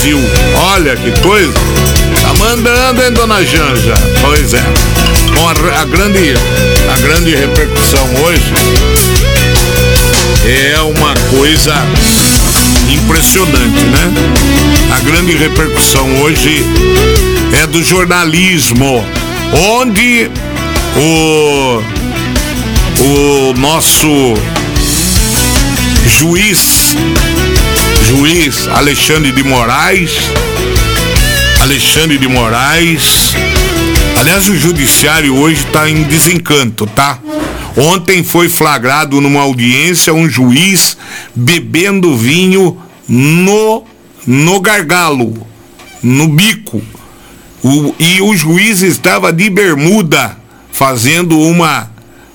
Brasil. Olha que coisa. Tá mandando, hein, dona Janja? Pois é. Bom, a grande repercussão hoje é uma coisa impressionante, né? A grande repercussão hoje é do jornalismo, onde o nosso juiz Alexandre de Moraes, aliás, o judiciário hoje está em desencanto, tá? Ontem foi flagrado numa audiência um juiz bebendo vinho no gargalo, no bico. E o juiz estava de bermuda fazendo uma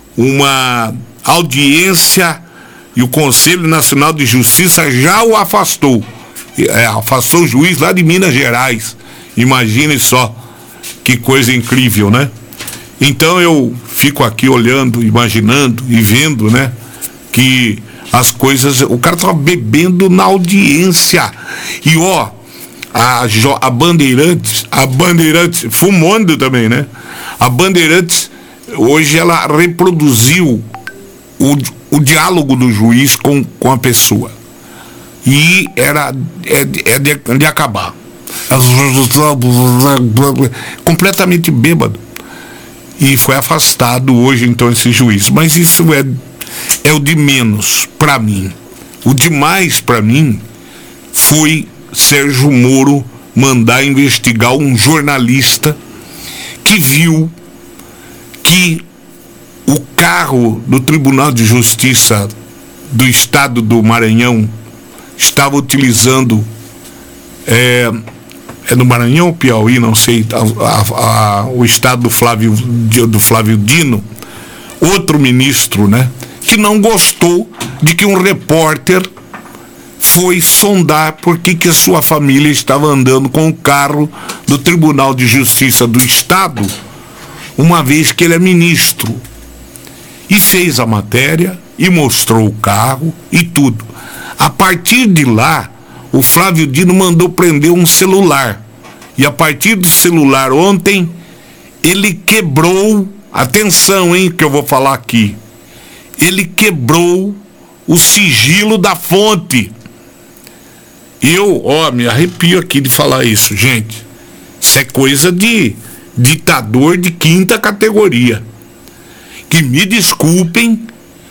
audiência, e o Conselho Nacional de Justiça já o afastou. Afastou o juiz lá de Minas Gerais. Imagine só que coisa incrível, né? Então eu fico aqui olhando, imaginando e vendo, né, que as coisas, o cara tava bebendo na audiência. E ó, a Bandeirantes, fumando também, né? A Bandeirantes hoje ela reproduziu o diálogo do juiz com a pessoa. E é de acabar. Completamente bêbado. E foi afastado hoje, então, esse juiz. Mas isso é o de menos para mim. O demais para mim foi Sérgio Moro mandar investigar um jornalista que viu que o carro do Tribunal de Justiça do Estado do Maranhão estava utilizando, é do Maranhão ou Piauí, não sei, o estado do Flávio Dino, outro ministro, né, que não gostou de que um repórter foi sondar por que a sua família estava andando com o carro do Tribunal de Justiça do Estado, uma vez que ele é ministro. E fez a matéria e mostrou o carro e tudo. A partir de lá, o Flávio Dino mandou prender um celular. E a partir do celular ontem, ele quebrou, atenção, hein, que eu vou falar aqui. Ele quebrou o sigilo da fonte. Eu, me arrepio aqui de falar isso, gente. Isso é coisa de ditador de quinta categoria. Que me desculpem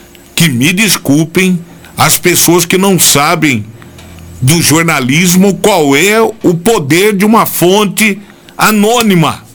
as pessoas que não sabem do jornalismo qual é o poder de uma fonte anônima.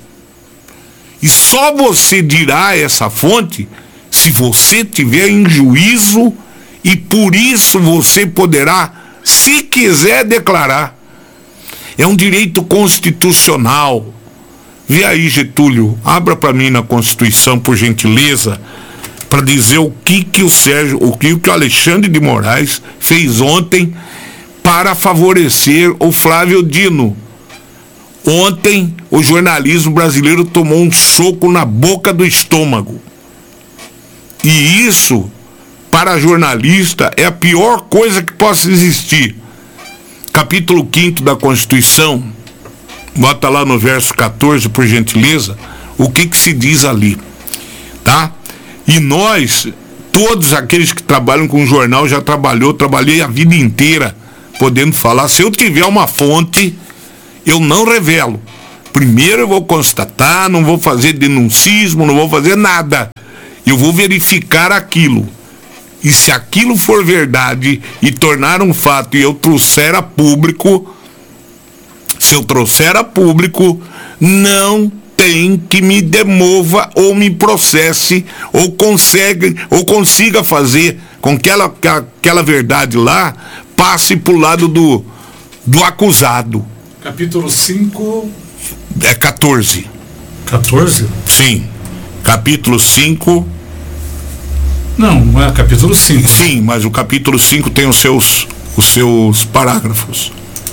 E só você dirá essa fonte se você tiver em juízo, e por isso você poderá, se quiser, declarar. É um direito constitucional. Vê aí, Getúlio, abra para mim na Constituição, por gentileza, para dizer o que o Alexandre de Moraes fez ontem para favorecer o Flávio Dino. Ontem, o jornalismo brasileiro tomou um soco na boca do estômago. E isso, para jornalista, é a pior coisa que possa existir. Capítulo 5º da Constituição, bota lá no verso 14, por gentileza, o que se diz ali, tá? E nós, todos aqueles que trabalham com jornal, trabalhei a vida inteira podendo falar. Se eu tiver uma fonte, eu não revelo. Primeiro eu vou constatar, não vou fazer denuncismo, não vou fazer nada. Eu vou verificar aquilo. E se aquilo for verdade e tornar um fato e eu trouxer a público, se eu trouxer a público, não tem que me demova ou me processe ou consiga fazer com que aquela verdade lá passe para o lado do acusado. Capítulo 5... É 14. 14? Sim. Capítulo 5... Não é capítulo 5. Sim, mas o capítulo 5 tem os seus parágrafos.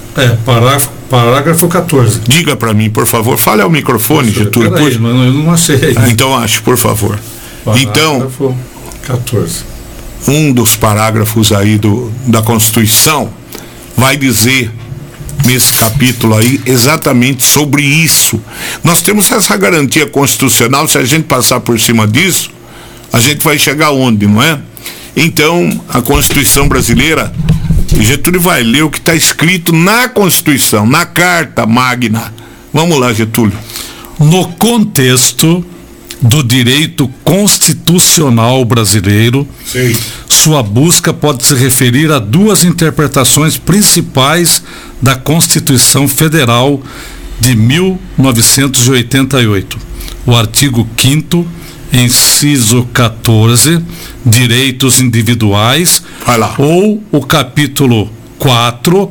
Parágrafo 14. Diga para mim, por favor. Fale ao microfone, Getúlio. Peraí, mas eu não achei. Então ache, por favor. Parágrafo 14. Um dos parágrafos aí da Constituição vai dizer nesse capítulo aí exatamente sobre isso. Nós temos essa garantia constitucional, se a gente passar por cima disso, a gente vai chegar onde, não é? Então, a Constituição brasileira, Getúlio vai ler o que está escrito na Constituição, na Carta Magna. Vamos lá, Getúlio. No contexto do direito constitucional brasileiro, Sim. Sua busca pode se referir a duas interpretações principais da Constituição Federal de 1988. O artigo 5º, inciso 14, direitos individuais, ou o capítulo 4,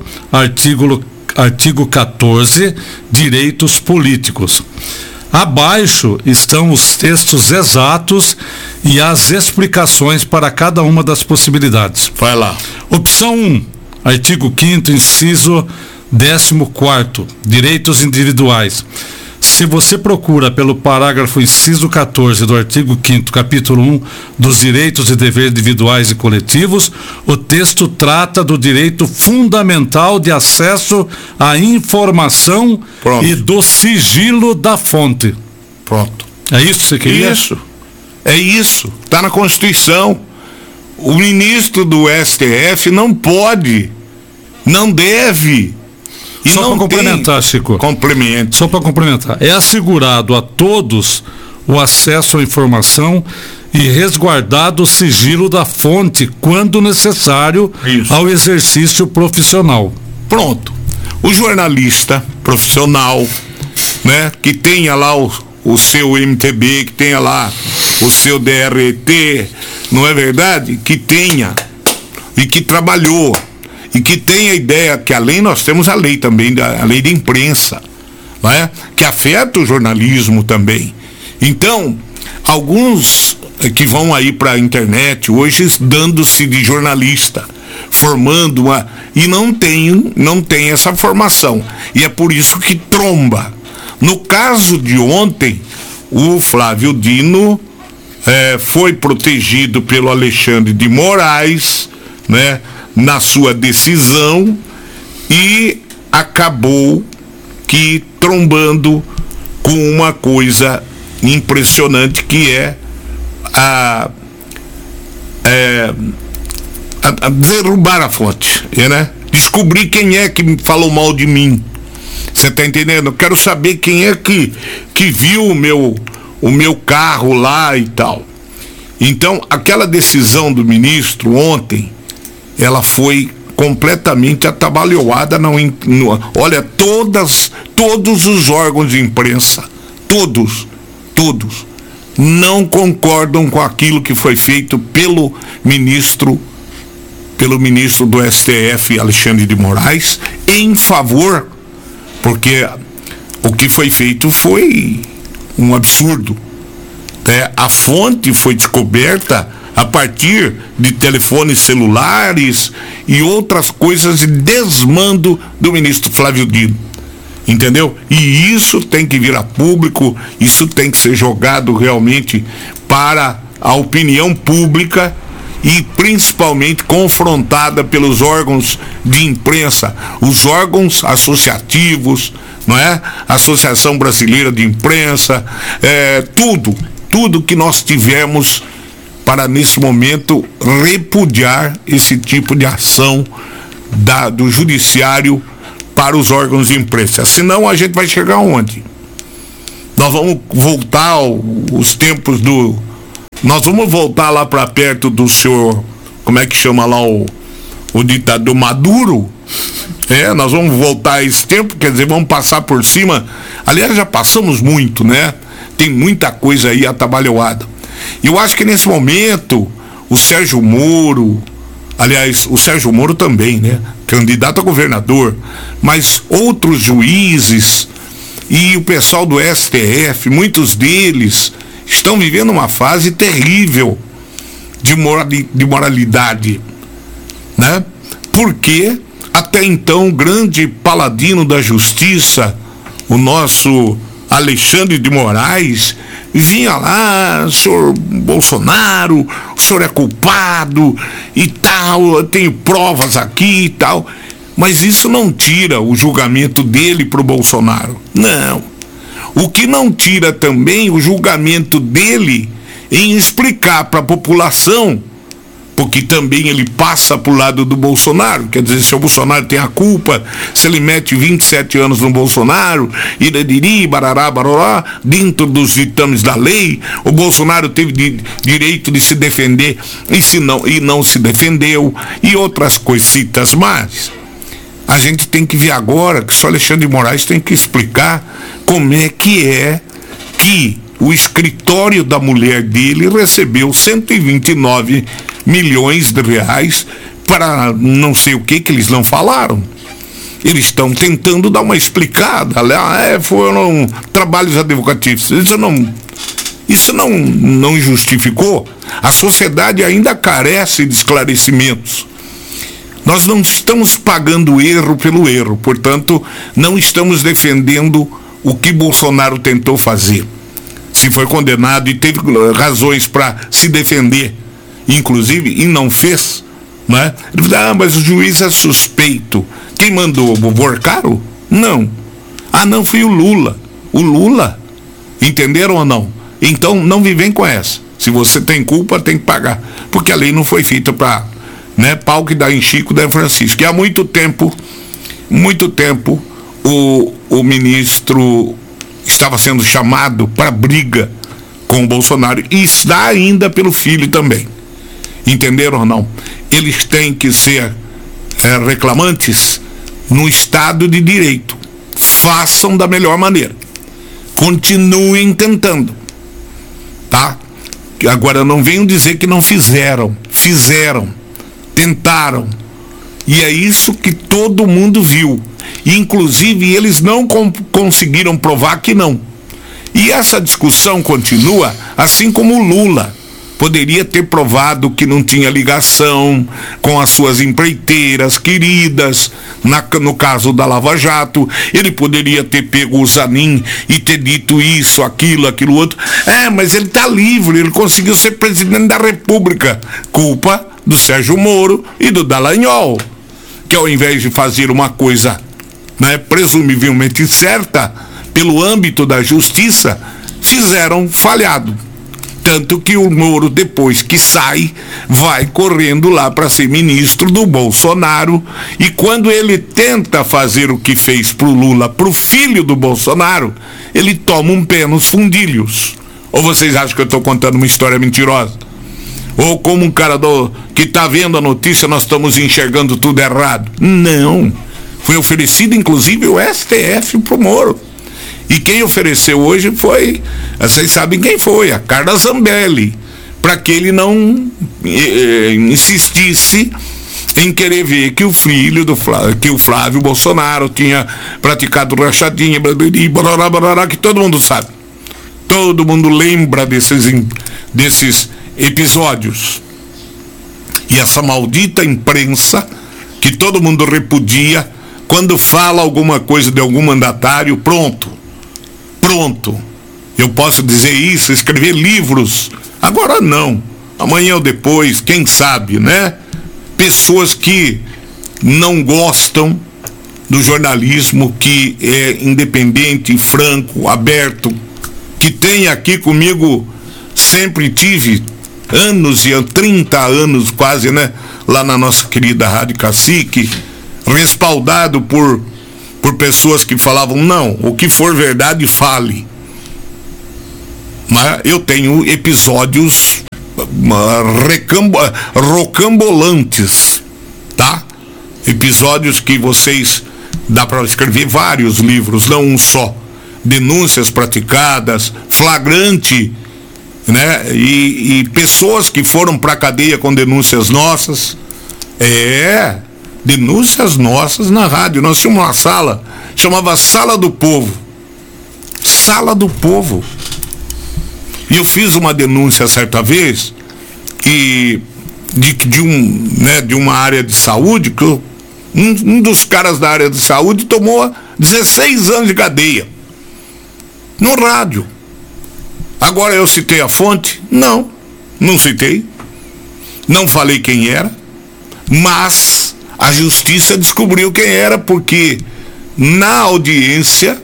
artigo 14, direitos políticos. Abaixo estão os textos exatos e as explicações para cada uma das possibilidades. Vai lá. Opção 1, artigo 5º, inciso 14º, direitos individuais. Se você procura pelo parágrafo inciso 14 do artigo 5º, capítulo 1 dos direitos e deveres individuais e coletivos, o texto trata do direito fundamental de acesso à informação. Pronto. E do sigilo da fonte. Pronto. É isso que você queria? Isso. É isso. Está na Constituição. O ministro do STF não pode, não deve. E só para complementar, Chico. Complemento. Só para complementar. É assegurado a todos o acesso à informação e resguardado o sigilo da fonte quando necessário. Isso. Ao exercício profissional. Pronto. O jornalista profissional, né, que tenha lá o seu MTB, que tenha lá o seu DRT, não é verdade? Que tenha e que trabalhou. E que tem a ideia que além nós temos a lei também, a lei de imprensa, não é? Que afeta o jornalismo também. Então, alguns que vão aí para a internet hoje dando-se de jornalista, formando e não tem essa formação. E é por isso que tromba. No caso de ontem, o Flávio Dino foi protegido pelo Alexandre de Moraes, né? Na sua decisão, e acabou que trombando com uma coisa impressionante que é a derrubar a fonte, né? Descobrir quem é que falou mal de mim. Você tá entendendo? Eu quero saber quem é que viu o meu carro lá e tal. Então, aquela decisão do ministro ontem, ela foi completamente atabalhoada. Olha, todos os órgãos de imprensa, todos, não concordam com aquilo que foi feito pelo ministro do STF, Alexandre de Moraes, em favor, porque o que foi feito foi um absurdo. A fonte foi descoberta a partir de telefones celulares e outras coisas de desmando do ministro Flávio Dino, entendeu? E isso tem que vir a público, isso tem que ser jogado realmente para a opinião pública e principalmente confrontada pelos órgãos de imprensa, os órgãos associativos, não é? Associação Brasileira de Imprensa, tudo que nós tivemos para, nesse momento, repudiar esse tipo de ação do judiciário para os órgãos de imprensa. Senão a gente vai chegar onde? Nós vamos voltar aos tempos nós vamos voltar lá para perto do senhor, como é que chama lá o ditador Maduro? Nós vamos voltar a esse tempo, quer dizer, vamos passar por cima. Aliás, já passamos muito, né? Tem muita coisa aí atabalhoada. Eu acho que nesse momento o Sérgio Moro, aliás, o Sérgio Moro também, né? Candidato a governador, mas outros juízes e o pessoal do STF, muitos deles estão vivendo uma fase terrível de moralidade, né? Porque até então o grande paladino da justiça, o nosso Alexandre de Moraes, vinha lá: senhor Bolsonaro, o senhor é culpado e tal, eu tenho provas aqui e tal. Mas isso não tira o julgamento dele para o Bolsonaro. Não. O que não tira também o julgamento dele em explicar para a população, porque também ele passa para o lado do Bolsonaro, quer dizer, se o Bolsonaro tem a culpa, se ele mete 27 anos no Bolsonaro, irariri, barará, barará, dentro dos ditames da lei, o Bolsonaro teve direito de se defender e não se defendeu, e outras coisitas mais. A gente tem que ver agora que o senhor Alexandre de Moraes tem que explicar como é que o escritório da mulher dele recebeu 129 milhões de reais para não sei o que eles não falaram. Eles estão tentando dar uma explicada. Foram trabalhos advocatícios. Isso não justificou. A sociedade ainda carece de esclarecimentos. Nós não estamos pagando erro pelo erro, portanto, não estamos defendendo o que Bolsonaro tentou fazer. Se foi condenado e teve razões para se defender, inclusive, e não fez, né? Ele falou, mas o juiz é suspeito. Quem mandou? O Borcaro? Não. Não, foi o Lula. O Lula. Entenderam ou não? Então, não vivem com essa. Se você tem culpa, tem que pagar. Porque a lei não foi feita para, né, pau que dá em Chico, dá em Francisco. E há muito tempo, o ministro estava sendo chamado para briga com o Bolsonaro e está ainda pelo filho também. Entenderam ou não? Eles têm que ser reclamantes no Estado de Direito. Façam da melhor maneira. Continuem tentando. Tá? Agora não venham dizer que não fizeram. Fizeram. Tentaram. E é isso que todo mundo viu. Inclusive, eles não conseguiram provar que não. E essa discussão continua, assim como o Lula poderia ter provado que não tinha ligação com as suas empreiteiras queridas, no caso da Lava Jato. Ele poderia ter pego o Zanin e ter dito isso, aquilo outro. Mas ele está livre, ele conseguiu ser presidente da República. Culpa do Sérgio Moro e do Dallagnol, que ao invés de fazer uma coisa, né, presumivelmente certa, pelo âmbito da justiça, fizeram falhado. Tanto que o Moro, depois que sai, vai correndo lá para ser ministro do Bolsonaro, e quando ele tenta fazer o que fez pro Lula, pro filho do Bolsonaro, ele toma um pé nos fundilhos. Ou vocês acham que eu estou contando uma história mentirosa? Ou como um cara que está vendo a notícia, nós estamos enxergando tudo errado? Não. Foi oferecido, inclusive, o STF pro Moro. E quem ofereceu hoje foi, vocês sabem quem foi, a Carla Zambelli, para que ele não insistisse em querer ver que o filho que o Flávio Bolsonaro tinha praticado rachadinha, que todo mundo sabe. Todo mundo lembra desses episódios. E essa maldita imprensa, que todo mundo repudia, quando fala alguma coisa de algum mandatário, pronto, eu posso dizer isso, escrever livros. Agora não, amanhã ou depois, quem sabe, né? Pessoas que não gostam do jornalismo, que é independente, franco, aberto, que tem aqui comigo, sempre tive anos e 30 anos quase, né? Lá na nossa querida Rádio Cacique, respaldado por pessoas que falavam, não, o que for verdade, fale. Mas eu tenho episódios rocambolantes, tá? Episódios que vocês, dá para escrever vários livros, não um só. Denúncias praticadas, flagrante, né? E pessoas que foram para a cadeia com denúncias nossas. Denúncias nossas na rádio. Nós tínhamos uma sala, chamava Sala do Povo. Sala do Povo. E eu fiz uma denúncia certa vez de uma área de saúde, que um dos caras da área de saúde tomou 16 anos de cadeia. No rádio. Agora eu citei a fonte? Não citei. Não falei quem era. Mas A justiça descobriu quem era, porque na audiência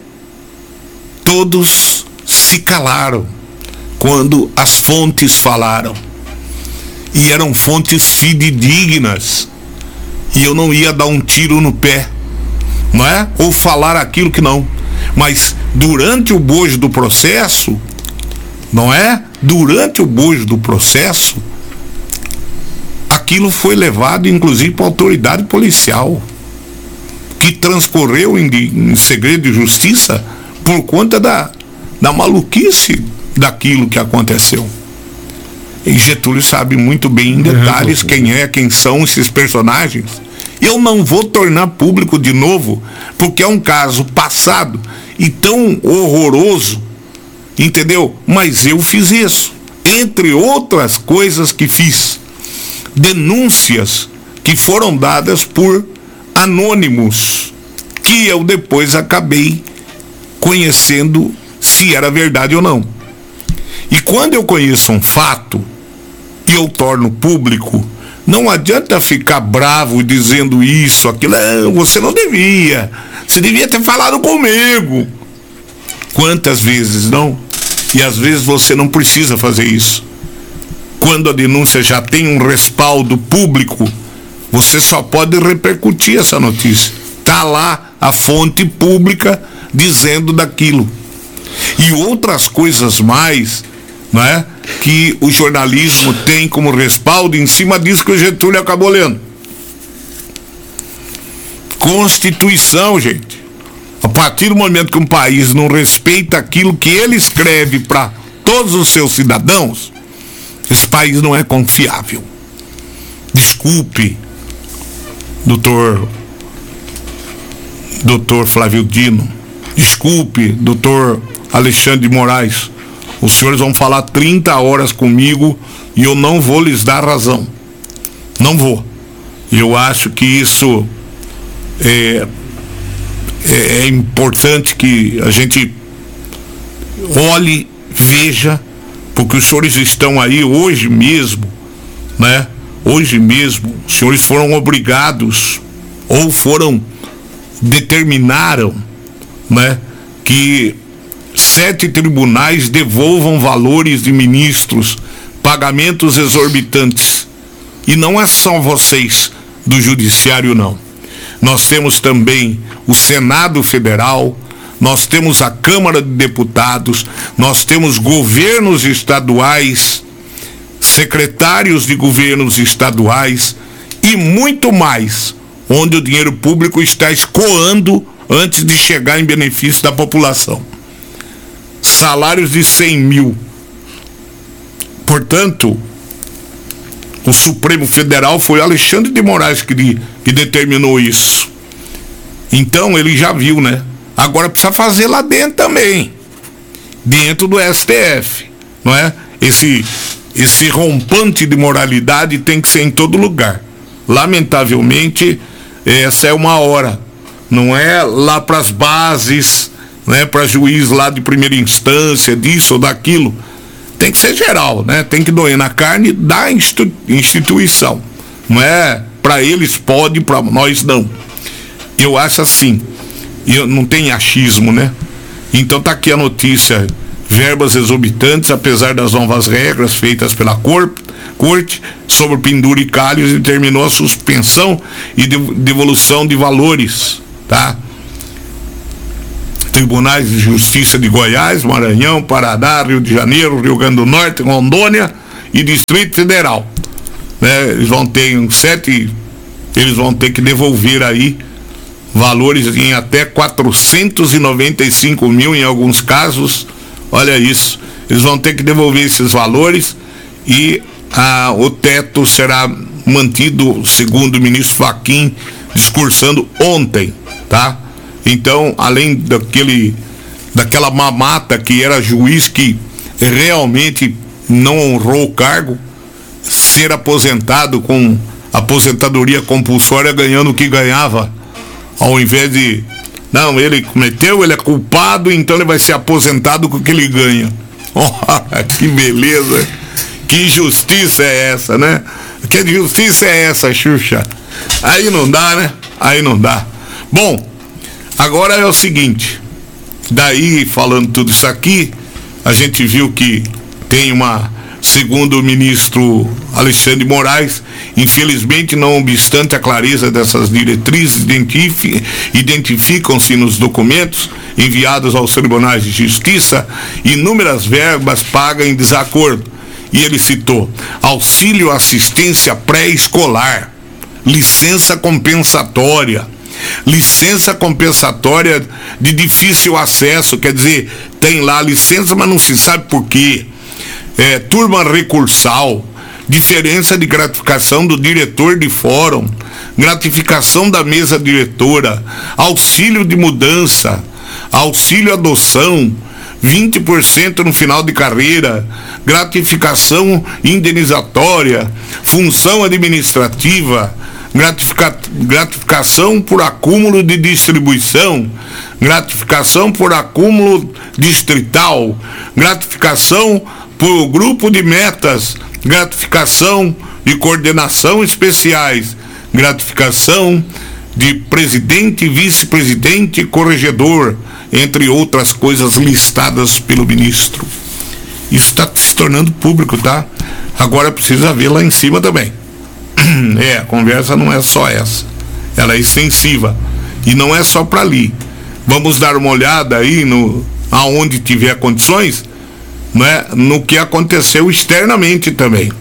todos se calaram quando as fontes falaram. E eram fontes fidedignas. E eu não ia dar um tiro no pé, não é? Ou falar aquilo que não. Mas durante o bojo do processo, não é? Durante o bojo do processo, aquilo foi levado inclusive para a autoridade policial, que transcorreu em segredo de justiça por conta da maluquice daquilo que aconteceu. E Getúlio sabe muito bem em detalhes quem são esses personagens. Eu não vou tornar público de novo, porque é um caso passado e tão horroroso, entendeu? Mas eu fiz isso, entre outras coisas que fiz. Denúncias que foram dadas por anônimos, que eu depois acabei conhecendo se era verdade ou não. E quando eu conheço um fato e eu torno público, não adianta ficar bravo dizendo isso, aquilo. Você não devia. Você devia ter falado comigo. Quantas vezes não? E às vezes você não precisa fazer isso. Quando a denúncia já tem um respaldo público, você só pode repercutir essa notícia. Está lá a fonte pública dizendo daquilo. E outras coisas mais, não é? Que o jornalismo tem como respaldo em cima disso que o Getúlio acabou lendo. Constituição, gente. A partir do momento que um país não respeita aquilo que ele escreve para todos os seus cidadãos, esse país não é confiável. Desculpe, doutor Flávio Dino. Desculpe, doutor Alexandre de Moraes. Os senhores vão falar 30 horas comigo e eu não vou lhes dar razão. Não vou. Eu acho que isso é importante que a gente olhe, veja, porque os senhores estão aí hoje mesmo, né? Hoje mesmo, os senhores foram obrigados ou determinaram, né, que 7 tribunais devolvam valores de ministros, pagamentos exorbitantes. E não é só vocês do judiciário, não. Nós temos também o Senado Federal, nós temos a Câmara de Deputados, nós temos governos estaduais, secretários de governos estaduais e muito mais, onde o dinheiro público está escoando antes de chegar em benefício da população. Salários de 100 mil. Portanto, o Supremo Federal foi Alexandre de Moraes que determinou isso. Então ele já viu, né? Agora precisa fazer lá dentro também, dentro do STF, não é? Esse rompante de moralidade tem que ser em todo lugar. Lamentavelmente, essa é uma hora. Não é lá para as bases, né, para juiz lá de primeira instância, disso ou daquilo. Tem que ser geral, né? Tem que doer na carne da instituição. Não é para eles pode, para nós não. Eu acho assim, não tem achismo, né? Então tá aqui a notícia: verbas exorbitantes, apesar das novas regras feitas pela Corte sobre penduricalhos, determinou a suspensão e devolução de valores, tá? Tribunais de Justiça de Goiás, Maranhão, Paraná, Rio de Janeiro, Rio Grande do Norte, Rondônia e Distrito Federal, né? Eles vão ter que devolver aí valores em até 495 mil em alguns casos. Olha isso, eles vão ter que devolver esses valores e o teto será mantido, segundo o ministro Fachin discursando ontem, tá? Então, além daquela mamata que era juiz que realmente não honrou o cargo, ser aposentado com aposentadoria compulsória ganhando o que ganhava, ao invés de, não, ele cometeu, ele é culpado, então ele vai ser aposentado com o que ele ganha. Oh, que beleza, que justiça é essa, né? Que justiça é essa, Xuxa? Aí não dá, né? Aí não dá. Bom, agora é o seguinte, daí falando tudo isso aqui, a gente viu que tem segundo o ministro Alexandre de Moraes, infelizmente, não obstante a clareza dessas diretrizes, identificam-se nos documentos enviados aos tribunais de justiça inúmeras verbas pagas em desacordo. E ele citou auxílio assistência pré-escolar, licença compensatória de difícil acesso, quer dizer, tem lá a licença, mas não se sabe por quê. Turma recursal, diferença de gratificação do diretor de fórum, gratificação da mesa diretora, auxílio de mudança, auxílio adoção, 20% no final de carreira, gratificação indenizatória, função administrativa, gratificação por acúmulo de distribuição, gratificação por acúmulo distrital, gratificação por grupo de metas, gratificação de coordenação especiais, gratificação de presidente, vice-presidente e corregedor, entre outras coisas listadas pelo ministro. Isso está se tornando público, tá? Agora precisa ver lá em cima também. A conversa não é só essa, ela é extensiva e não é só para ali. Vamos dar uma olhada aí aonde tiver condições, né, no que aconteceu externamente também.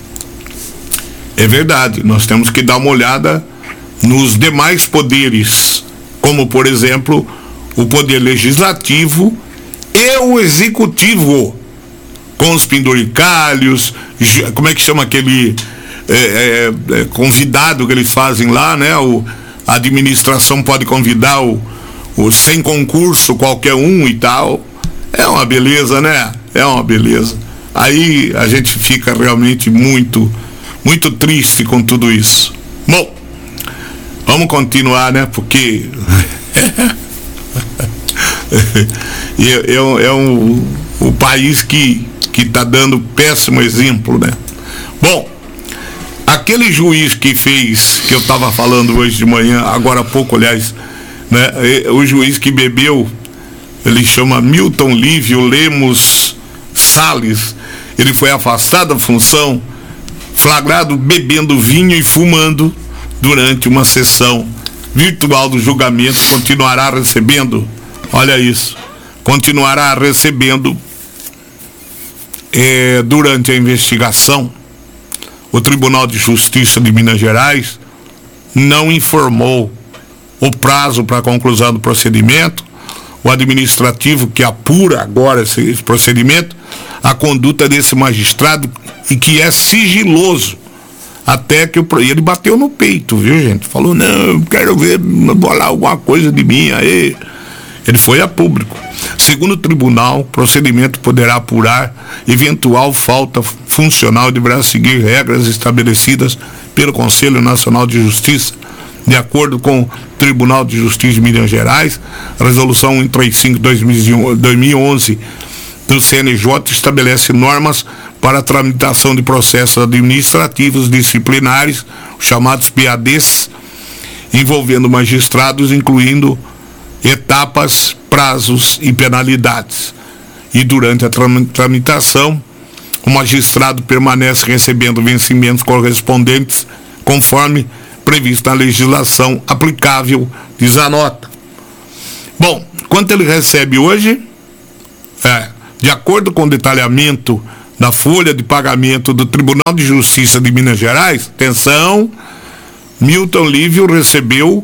É verdade, nós temos que dar uma olhada nos demais poderes, como por exemplo o poder legislativo e o executivo, com os penduricalhos, como é que chama aquele convidado que eles fazem lá, né? A administração pode convidar o sem concurso qualquer um e tal. É uma beleza, né? É uma beleza. Aí a gente fica realmente muito, muito triste com tudo isso. Bom, vamos continuar, né? Porque é um país que está dando péssimo exemplo, né? Bom, aquele juiz que eu estava falando hoje de manhã, agora há pouco, aliás, né? O juiz que bebeu, ele chama Milton Lívio Lemos Salles, ele foi afastado da função, flagrado bebendo vinho e fumando durante uma sessão virtual do julgamento. Continuará recebendo, olha isso, continuará recebendo durante a investigação. O Tribunal de Justiça de Minas Gerais não informou o prazo para a conclusão do procedimento. O administrativo que apura agora esse procedimento, a conduta desse magistrado, e que é sigiloso, até que ele bateu no peito, viu, gente? Falou, não, eu quero ver, bolar alguma coisa de mim aí. Ele foi a público. Segundo o tribunal, o procedimento poderá apurar eventual falta funcional e deverá seguir regras estabelecidas pelo Conselho Nacional de Justiça. De acordo com o Tribunal de Justiça de Minas Gerais, a resolução 135/2011 do CNJ estabelece normas para a tramitação de processos administrativos disciplinares, chamados PADs, envolvendo magistrados, incluindo etapas, prazos e penalidades. E durante a tramitação, o magistrado permanece recebendo vencimentos correspondentes conforme previsto na legislação aplicável, diz a nota. Bom, quanto ele recebe hoje? De acordo com o detalhamento da folha de pagamento do Tribunal de Justiça de Minas Gerais, atenção, Milton Lívio recebeu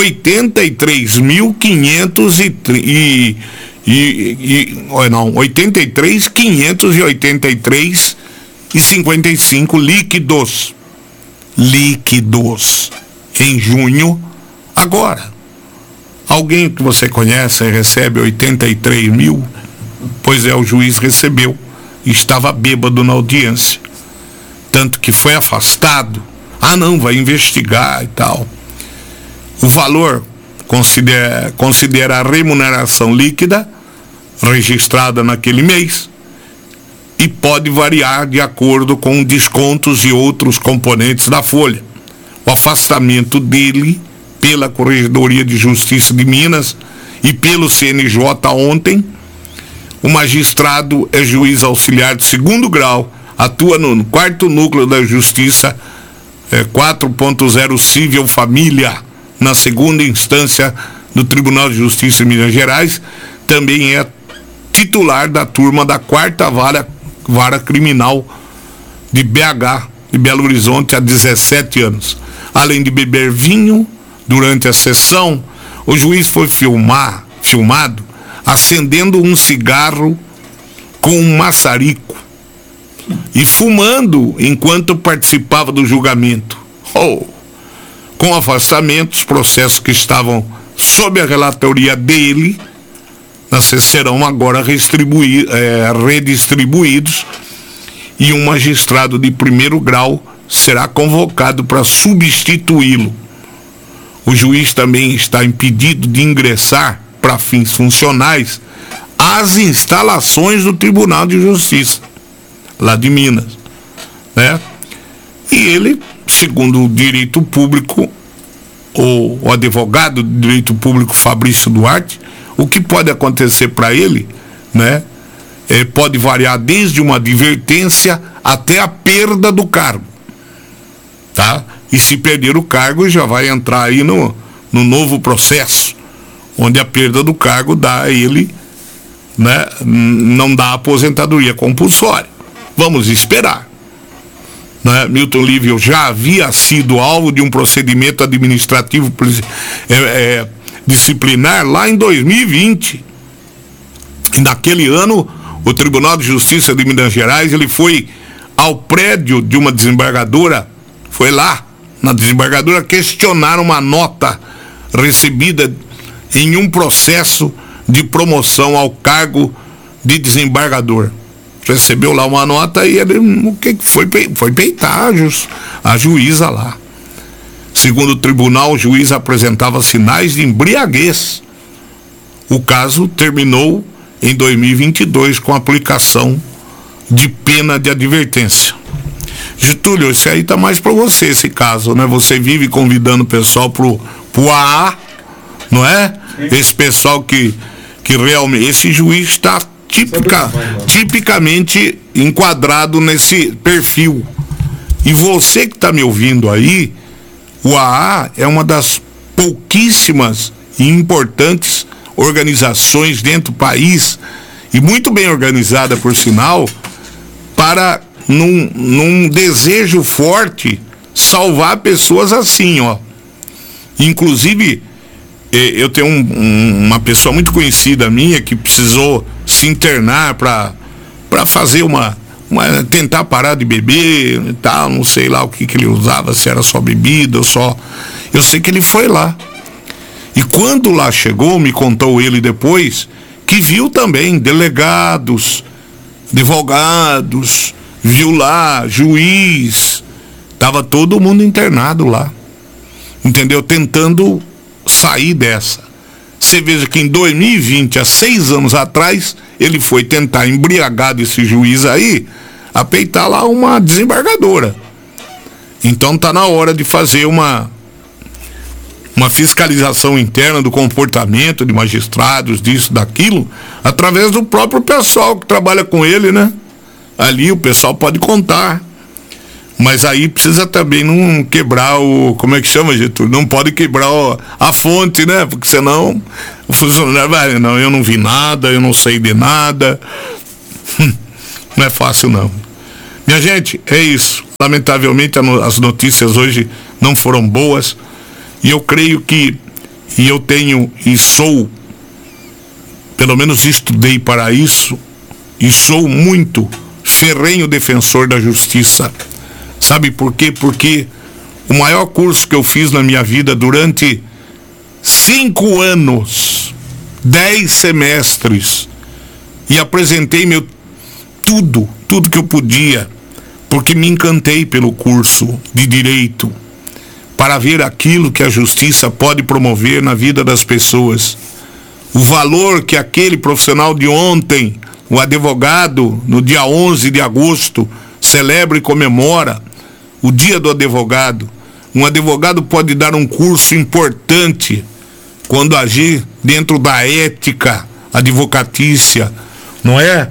83.583,55 líquidos em junho. Agora, alguém que você conhece recebe 83 mil? Pois o juiz recebeu, estava bêbado na audiência, tanto que foi afastado. Não, vai investigar e tal. O valor considera a remuneração líquida registrada naquele mês e pode variar de acordo com descontos e outros componentes da folha. o afastamento dele pela Corregedoria de Justiça de Minas e pelo CNJ ontem. O magistrado é juiz auxiliar de 2º grau, atua no 4º núcleo da Justiça 4.0 Civil Família, na 2ª instância do Tribunal de Justiça de Minas Gerais. Também é titular da turma da 4ª Vara Criminal de BH, de Belo Horizonte, há 17 anos. Além de beber vinho durante a sessão, o juiz foi filmado acendendo um cigarro com um maçarico e fumando enquanto participava do julgamento. Com afastamento, os processos que estavam sob a relatoria dele serão agora redistribuídos, e um magistrado de 1º grau será convocado para substituí-lo. O juiz também está impedido de ingressar para fins funcionais às instalações do Tribunal de Justiça, lá de Minas, né? E ele, segundo o direito público, o advogado de direito público Fabrício Duarte, o que pode acontecer para ele, né? Pode variar desde uma advertência até a perda do cargo, tá? E se perder o cargo, já vai entrar aí no novo processo, onde a perda do cargo dá a ele, né, não dá aposentadoria compulsória. Vamos esperar, né? Milton Lívio já havia sido alvo de um procedimento administrativo disciplinar lá em 2020. E naquele ano, o Tribunal de Justiça de Minas Gerais, ele foi ao prédio de uma desembargadora, foi lá na desembargadora questionar uma nota recebida em um processo de promoção ao cargo de desembargador. Recebeu lá uma nota e ele, o que foi? Foi peitar a juíza lá. Segundo o tribunal, o juiz apresentava sinais de embriaguez. O caso terminou em 2022 com a aplicação de pena de advertência. Getúlio, isso aí tá mais para você, esse caso, né? Você vive convidando o pessoal pro AA, não é? Esse pessoal que realmente, esse juiz está tipicamente enquadrado nesse perfil. E você que está me ouvindo aí, o AA é uma das pouquíssimas e importantes organizações dentro do país, e muito bem organizada, por sinal, para, num desejo forte, salvar pessoas assim, ó. Inclusive, eu tenho uma pessoa muito conhecida minha que precisou se internar para fazer tentar parar de beber e tal, não sei lá o que ele usava, se era só bebida ou só... Eu sei que ele foi lá. E quando lá chegou, me contou ele depois, que viu também delegados, advogados, viu lá, juiz, tava todo mundo internado lá, entendeu? Tentando sair dessa. Você veja que em 2020, há 6 anos atrás, ele foi tentar, embriagado esse juiz aí, a peitar lá uma desembargadora. Então tá na hora de fazer uma fiscalização interna do comportamento de magistrados, disso, daquilo, através do próprio pessoal que trabalha com ele, né? Ali o pessoal pode contar. Mas aí precisa também não quebrar como é que chama, Getúlio? Não pode quebrar a fonte, né? Porque senão o funcionário vai, não, eu não vi nada, eu não sei de nada. Não é fácil, não. Minha gente, é isso. Lamentavelmente as notícias hoje não foram boas. E eu creio que, e eu tenho, e sou, pelo menos estudei para isso, e sou muito ferrenho defensor da justiça. Sabe por quê? Porque o maior curso que eu fiz na minha vida durante 5 anos, 10 semestres, e apresentei tudo que eu podia, porque me encantei pelo curso de Direito, para ver aquilo que a justiça pode promover na vida das pessoas. O valor que aquele profissional de ontem, o advogado, no dia 11 de agosto, celebra e comemora o Dia do Advogado, Um advogado pode dar um curso importante quando agir dentro da ética advocatícia, não é?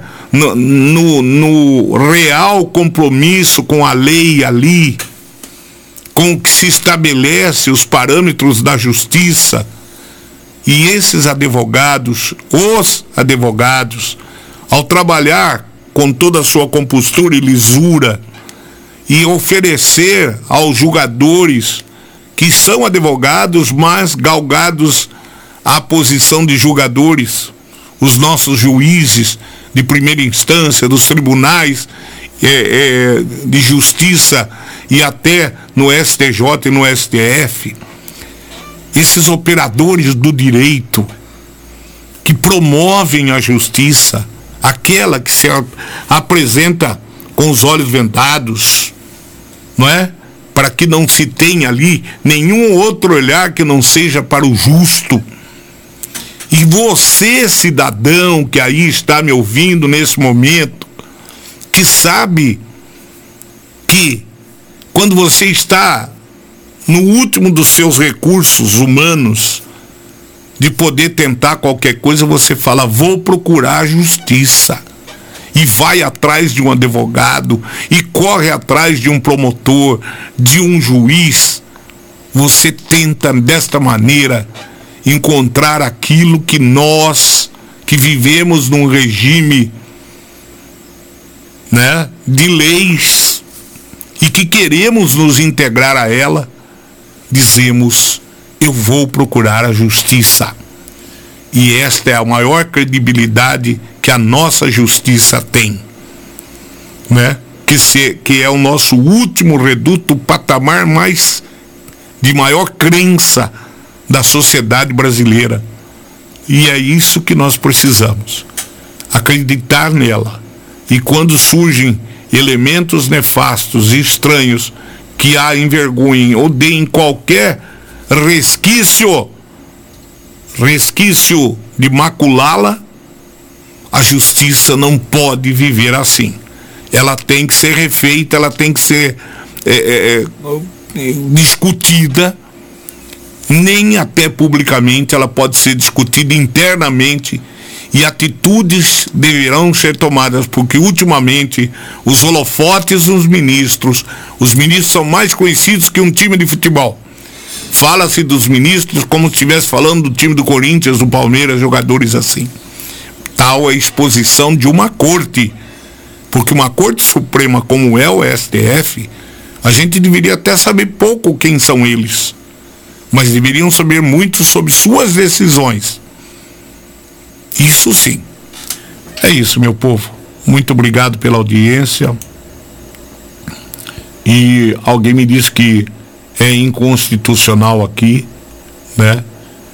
No real compromisso com a lei ali, com o que se estabelece, os parâmetros da justiça. E esses advogados, ao trabalhar com toda a sua compostura e lisura e oferecer aos julgadores, que são advogados, mas galgados à posição de julgadores, os nossos juízes de primeira instância, dos tribunais de justiça e até no STJ e no STF, esses operadores do direito que promovem a justiça, aquela que se apresenta com os olhos vendados, não é? Para que não se tenha ali nenhum outro olhar que não seja para o justo. E você, cidadão que aí está me ouvindo nesse momento, que sabe que quando você está no último dos seus recursos humanos de poder tentar qualquer coisa, você fala, vou procurar a justiça. E vai atrás de um advogado, e corre atrás de um promotor, de um juiz. Você tenta desta maneira encontrar aquilo que nós, que vivemos num regime, né, de leis, e que queremos nos integrar a ela, dizemos, eu vou procurar a justiça. E esta é a maior credibilidade que a nossa justiça tem, né? Que é o nosso último reduto, o patamar de maior crença da sociedade brasileira. E é isso que nós precisamos, acreditar nela. E quando surgem elementos nefastos e estranhos que a envergonhem ou deem qualquer resquício de maculá-la, a justiça não pode viver assim. Ela tem que ser refeita, ela tem que ser discutida, nem até publicamente, ela pode ser discutida internamente, e atitudes deverão ser tomadas, porque ultimamente os holofotes dos ministros, os ministros são mais conhecidos que um time de futebol. Fala-se dos ministros como se estivesse falando do time do Corinthians, do Palmeiras, jogadores assim. Tal é a exposição de uma corte, porque uma corte suprema como é o STF, a gente deveria até saber pouco quem são eles, mas deveriam saber muito sobre suas decisões. Isso sim. É isso, meu povo. Muito obrigado pela audiência. E alguém me disse que é inconstitucional aqui, né?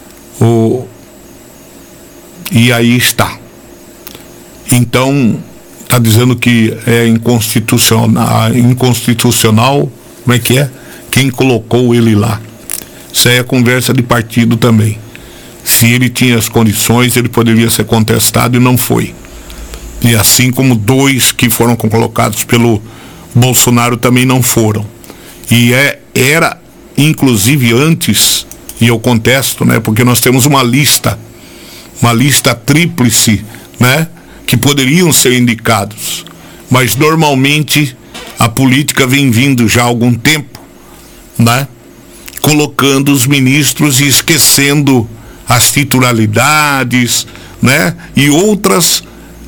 E aí está. Então, está dizendo que é inconstitucional, como é que é? Quem colocou ele lá. Isso aí é conversa de partido também. Se ele tinha as condições, ele poderia ser contestado e não foi. E assim como 2 que foram colocados pelo Bolsonaro também não foram. E era, inclusive antes, e eu contesto, né? Porque nós temos uma lista tríplice, né? Que poderiam ser indicados. Mas normalmente a política vem vindo já há algum tempo, né? Colocando os ministros e esquecendo as titularidades, né? E outros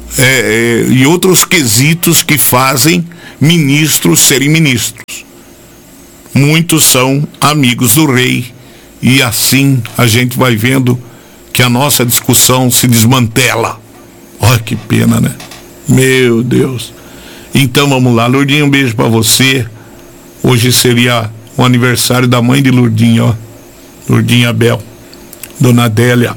quesitos que fazem ministros serem ministros. Muitos são amigos do rei, e assim a gente vai vendo que a nossa discussão se desmantela. Olha que pena, né? Meu Deus. Então vamos lá, Lourdinha, um beijo pra você. Hoje seria o aniversário da mãe de Lourdinha, ó. Lourdinha Abel, Dona Adélia.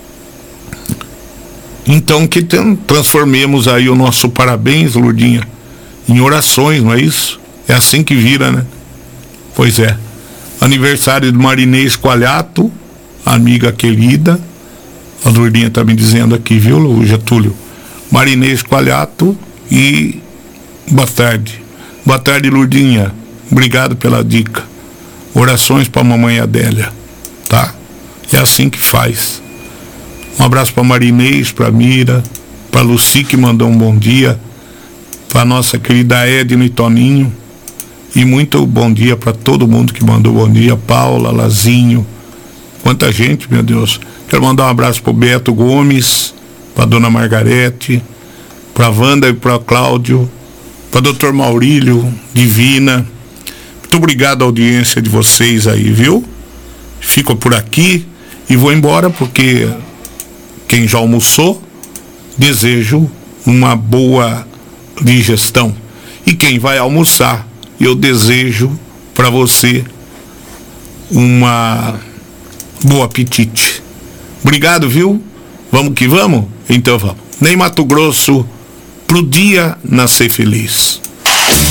Então que transformemos aí o nosso parabéns, Lourdinha, em orações, não é isso? É assim que vira, né? Pois é. Aniversário de Marinês Coalhato, amiga querida. A Lourdinha tá me dizendo aqui, viu, Getúlio? Marinês Coalhato, e boa tarde. Boa tarde, Lourdinha. Obrigado pela dica. Orações para a mamãe Adélia, tá? É assim que faz. Um abraço para Marinês, para Mira, para Luci, que mandou um bom dia, para nossa querida Edna e Toninho, e muito bom dia para todo mundo que mandou bom dia, Paula, Lazinho, quanta gente, meu Deus. Quero mandar um abraço para o Beto Gomes, para dona Margarete, para Wanda e para Cláudio, para doutor Maurílio, Divina. Muito obrigado à audiência de vocês aí, viu? Fico por aqui e vou embora, porque quem já almoçou, desejo uma boa digestão. E quem vai almoçar, eu desejo para você uma bom apetite. Obrigado, viu? Vamos que vamos? Então vamos. Nem Mato Grosso, pro dia nascer feliz.